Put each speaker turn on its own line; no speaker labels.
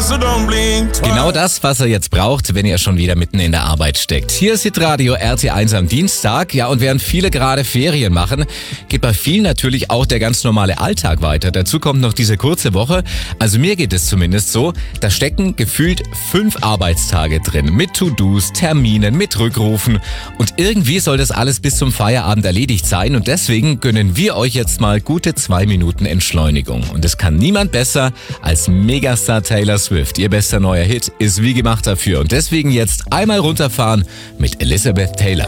Genau das, was er jetzt braucht, wenn ihr schon wieder mitten in der Arbeit steckt. Hier ist Hitradio RT1 am Dienstag. Ja, und während viele gerade Ferien machen, geht bei vielen natürlich auch der ganz normale Alltag weiter. Dazu kommt noch diese kurze Woche. Also mir geht es zumindest so, da stecken gefühlt 5 Arbeitstage drin. Mit To-Dos, Terminen, mit Rückrufen. Und irgendwie soll das alles bis zum Feierabend erledigt sein. Und deswegen gönnen wir euch jetzt mal gute 2 Minuten Entschleunigung. Und es kann niemand besser als Megastar Taylor Swift. Ihr bester neuer Hit ist wie gemacht dafür. Und deswegen jetzt einmal runterfahren mit Elizabeth Taylor.